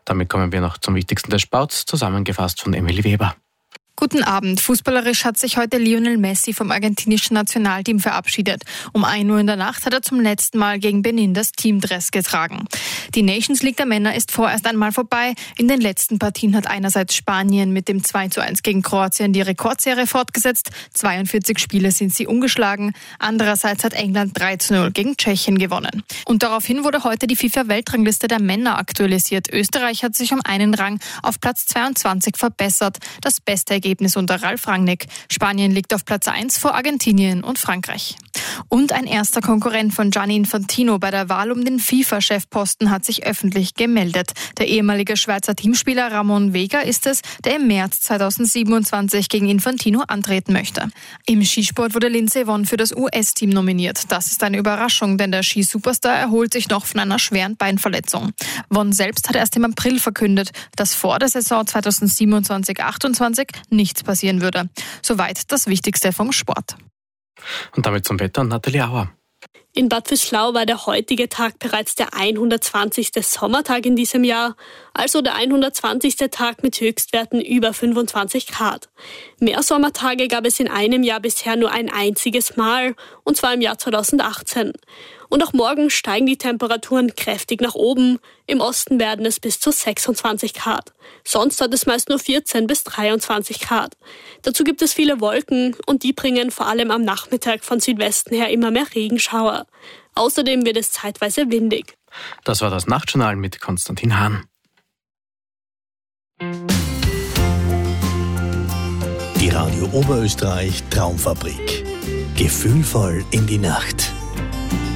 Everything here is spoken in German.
Damit kommen wir noch zum Wichtigsten des Sports, zusammengefasst von Emily Weber. Guten Abend. Fußballerisch hat sich heute Lionel Messi vom argentinischen Nationalteam verabschiedet. Um 1 Uhr in der Nacht hat er zum letzten Mal gegen Benin das Teamdress getragen. Die Nations League der Männer ist vorerst einmal vorbei. In den letzten Partien hat einerseits Spanien mit dem 2:1 gegen Kroatien die Rekordserie fortgesetzt. 42 Spiele sind sie ungeschlagen. Andererseits hat England 3:0 gegen Tschechien gewonnen. Und daraufhin wurde heute die FIFA-Weltrangliste der Männer aktualisiert. Österreich hat sich um einen Rang auf Platz 22 verbessert. Das beste Ergebnis unter Ralf Rangnick. Spanien liegt auf Platz 1 vor Argentinien und Frankreich. Und ein erster Konkurrent von Gianni Infantino bei der Wahl um den FIFA-Chefposten hat sich öffentlich gemeldet. Der ehemalige Schweizer Teamspieler Ramon Vega ist es, der im März 2027 gegen Infantino antreten möchte. Im Skisport wurde Lindsey Vonn für das US-Team nominiert. Das ist eine Überraschung, denn der Skisuperstar erholt sich noch von einer schweren Beinverletzung. Vonn selbst hat erst im April verkündet, dass vor der Saison 2027/28 nichts passieren würde. Soweit das Wichtigste vom Sport. Und damit zum Wetter und Nathalie Auer. In Bad Vöslau war der heutige Tag bereits der 120. Sommertag in diesem Jahr, also der 120. Tag mit Höchstwerten über 25 Grad. Mehr Sommertage gab es in einem Jahr bisher nur ein einziges Mal, und zwar im Jahr 2018. Und auch morgen steigen die Temperaturen kräftig nach oben. Im Osten werden es bis zu 26 Grad. Sonst hat es meist nur 14 bis 23 Grad. Dazu gibt es viele Wolken und die bringen vor allem am Nachmittag von Südwesten her immer mehr Regenschauer. Außerdem wird es zeitweise windig. Das war das Nachtjournal mit Konstantin Hahn. Die Radio Oberösterreich Traumfabrik. Gefühlvoll in die Nacht.